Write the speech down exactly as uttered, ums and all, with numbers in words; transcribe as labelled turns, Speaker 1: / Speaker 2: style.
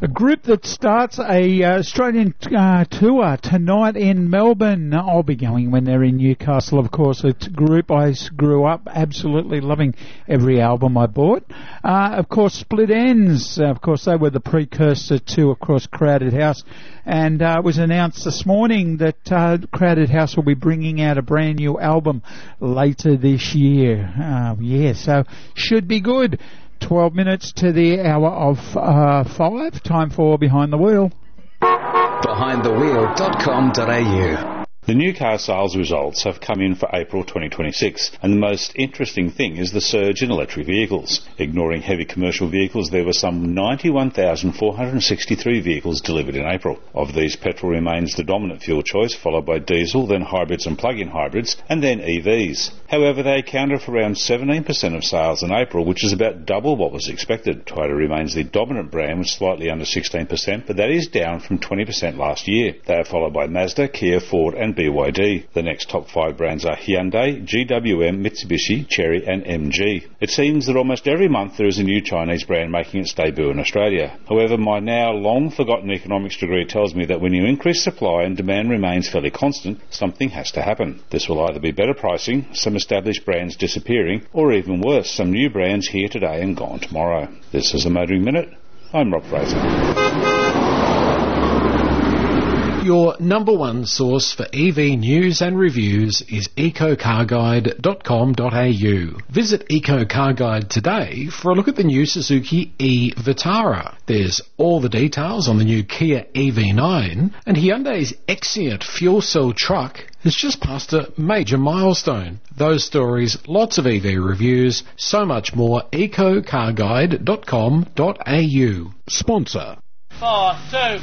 Speaker 1: A group that starts a uh, Australian uh, tour tonight in Melbourne. I'll be going when they're in Newcastle, of course. It's a group I grew up absolutely loving every album I bought. Uh, of course, Split Enz. Uh, of course, they were the precursor to, of course, Crowded House. And uh, it was announced this morning that uh, Crowded House will be bringing out a brand new album later this year. Uh, yeah, so should be good. twelve minutes to the hour of uh, five. Time for Behind the Wheel.
Speaker 2: behind the wheel dot com dot a u.
Speaker 3: The new car sales results have come in for April twenty twenty-six, and the most interesting thing is the surge in electric vehicles. Ignoring heavy commercial vehicles, there were some ninety-one thousand four hundred sixty-three vehicles delivered in April. Of these, petrol remains the dominant fuel choice, followed by diesel, then hybrids and plug-in hybrids, and then E Vs. However, they accounted for around seventeen percent of sales in April, which is about double what was expected. Toyota remains the dominant brand with slightly under sixteen percent, but that is down from twenty percent last year. They are followed by Mazda, Kia, Ford and B Y D. The next top five brands are Hyundai, G W M, Mitsubishi, Chery and M G. It seems that almost every month there is a new Chinese brand making its debut in Australia. However, my now long-forgotten economics degree tells me that when you increase supply and demand remains fairly constant, something has to happen. This will either be better pricing, some established brands disappearing, or even worse, some new brands here today and gone tomorrow. This is a Motoring Minute. I'm Rob Fraser.
Speaker 4: Your number one source for E V news and reviews is eco car guide dot com dot a u. Visit EcoCarGuide today for a look at the new Suzuki e-Vitara. There's all the details on the new Kia E V nine, and Hyundai's Exient fuel cell truck has just passed a major milestone. Those stories, lots of E V reviews, so much more. eco car guide dot com dot a u. Sponsor.
Speaker 5: Four, two,